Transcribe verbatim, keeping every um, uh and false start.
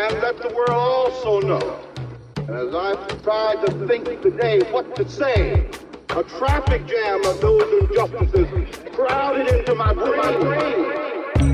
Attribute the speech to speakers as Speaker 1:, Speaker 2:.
Speaker 1: and let the world also know. And as I've tried to think today what to say, a traffic jam of those injustices crowded into my brain.